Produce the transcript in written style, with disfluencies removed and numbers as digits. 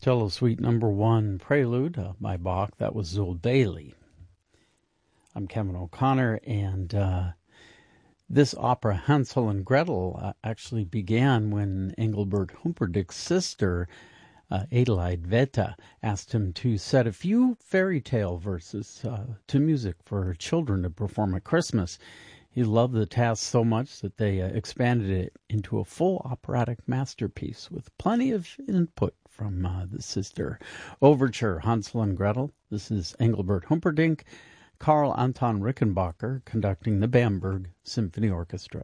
Cello Suite Number 1 Prelude by Bach. That was Zul Bailey. I'm Kevin O'Connor, and this opera, Hansel and Gretel, actually began when Engelbert Humperdinck's sister, Adelheid Wette, asked him to set a few fairy tale verses to music for children to perform at Christmas. He loved the task so much that they expanded it into a full operatic masterpiece with plenty of input from the sister. Overture, Hansel and Gretel. This is Engelbert Humperdinck, Karl Anton Rickenbacker conducting the Bamberg Symphony Orchestra.